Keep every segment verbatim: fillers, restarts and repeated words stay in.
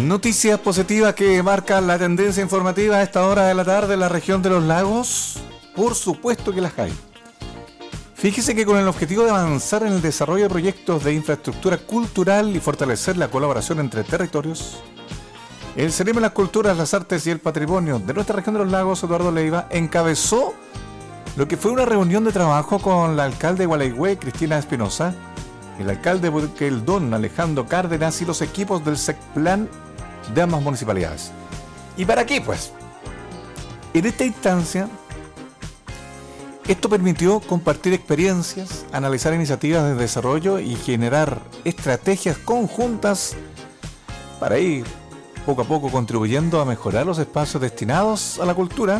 Noticias positivas que marcan la tendencia informativa a esta hora de la tarde en la región de los lagos. Por supuesto que las hay. Fíjese que con el objetivo de avanzar en el desarrollo de proyectos de infraestructura cultural y fortalecer la colaboración entre territorios, el Ceremi de las Culturas, las Artes y el Patrimonio de nuestra región de los lagos, Eduardo Leiva, encabezó lo que fue una reunión de trabajo con la alcalde de Gualeguay, Cristina Espinosa, el alcalde de Boqueldón, Alejandro Cárdenas, y los equipos del SECPLAN de ambas municipalidades. ¿Y para qué, pues? En esta instancia, esto permitió compartir experiencias, analizar iniciativas de desarrollo y generar estrategias conjuntas para ir poco a poco contribuyendo a mejorar los espacios destinados a la cultura,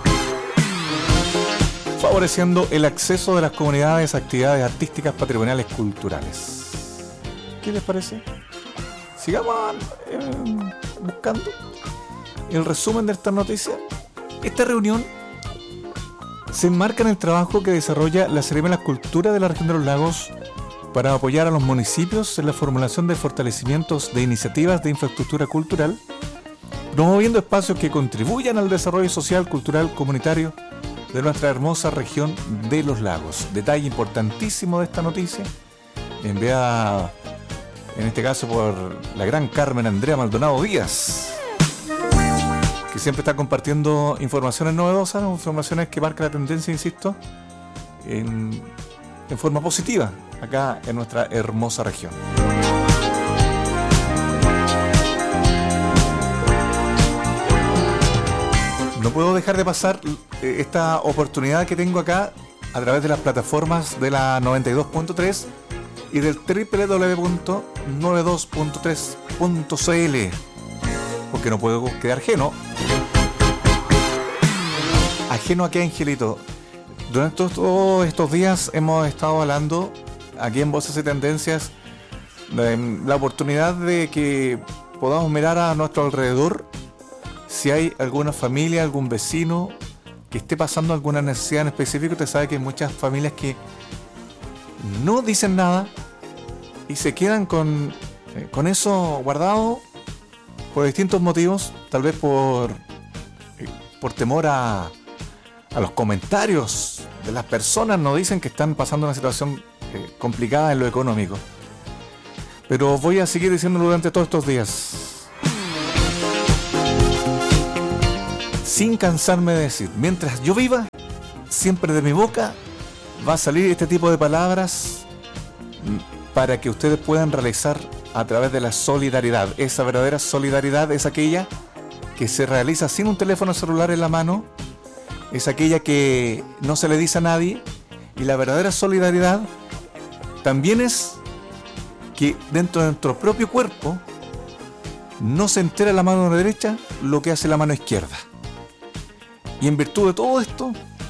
favoreciendo el acceso de las comunidades a actividades artísticas, patrimoniales, culturales. ¿Qué les parece? Sigamos eh, buscando el resumen de esta noticia. Esta reunión se enmarca en el trabajo que desarrolla la Ceremi de las Culturas de la región de los lagos para apoyar a los municipios en la formulación de fortalecimientos de iniciativas de infraestructura cultural, promoviendo espacios que contribuyan al desarrollo social, cultural, comunitario de nuestra hermosa región de los lagos. Detalle importantísimo de esta noticia, enviada en este caso por la gran Carmen Andrea Maldonado Díaz, que siempre está compartiendo informaciones novedosas, informaciones que marcan la tendencia, insisto, en, en forma positiva, acá en nuestra hermosa región. No puedo dejar de pasar esta oportunidad que tengo acá a través de las plataformas de la noventa y dos punto tres y del doble u doble u doble u punto noventa y dos punto tres punto c l, porque no puedo quedar ajeno. Ajeno a qué, Angelito. Durante todos, todos estos días hemos estado hablando aquí en Voces y Tendencias de la oportunidad de que podamos mirar a nuestro alrededor si hay alguna familia, algún vecino que esté pasando alguna necesidad en específico. Usted sabe que hay muchas familias que no dicen nada y se quedan con, eh, con eso guardado por distintos motivos, tal vez por, eh, por temor a, a los comentarios de las personas. Nos dicen que están pasando una situación eh, complicada en lo económico, pero voy a seguir diciéndolo durante todos estos días, sin cansarme de decir, mientras yo viva, siempre de mi boca va a salir este tipo de palabras para que ustedes puedan realizar a través de la solidaridad. Esa verdadera solidaridad es aquella que se realiza sin un teléfono celular en la mano, es aquella que no se le dice a nadie, y la verdadera solidaridad también es que dentro de nuestro propio cuerpo no se entera la mano derecha lo que hace la mano izquierda. Y en virtud de todo esto,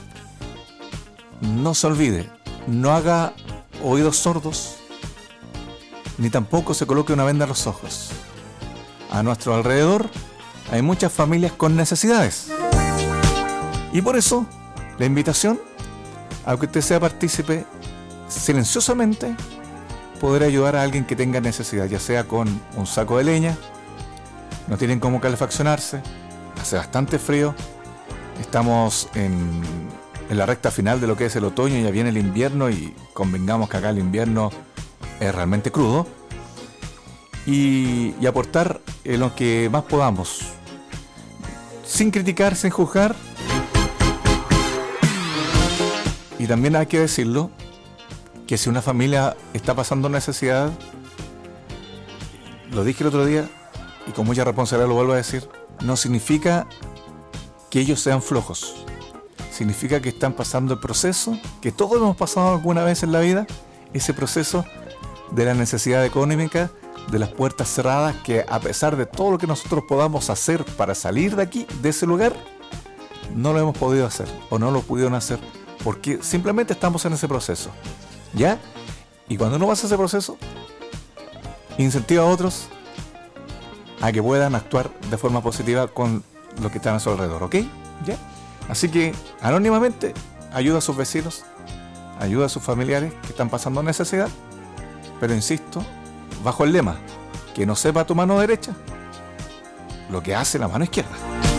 no se olvide, no haga oídos sordos, ni tampoco se coloque una venda en los ojos. A nuestro alrededor hay muchas familias con necesidades. Y por eso, la invitación a que usted sea partícipe silenciosamente, poder ayudar a alguien que tenga necesidad, ya sea con un saco de leña, no tienen cómo calefaccionarse, hace bastante frío, estamos en, en la recta final de lo que es el otoño, ya viene el invierno y convengamos que acá el invierno es realmente crudo, y, y aportar en lo que más podamos, sin criticar, sin juzgar. Y también hay que decirlo, que si una familia está pasando necesidad, lo dije el otro día y con mucha responsabilidad lo vuelvo a decir, no significa que ellos sean flojos, significa que están pasando el proceso que todos hemos pasado alguna vez en la vida, ese proceso de la necesidad económica, de las puertas cerradas, que a pesar de todo lo que nosotros podamos hacer para salir de aquí, de ese lugar, no lo hemos podido hacer o no lo pudieron hacer porque simplemente estamos en ese proceso, ¿ya? Y cuando uno pasa ese proceso, incentiva a otros a que puedan actuar de forma positiva con lo que está a su alrededor, ¿ok? ¿Ya? Así que, anónimamente, ayuda a sus vecinos, ayuda a sus familiares que están pasando necesidad, pero insisto, bajo el lema, que no sepa tu mano derecha lo que hace la mano izquierda.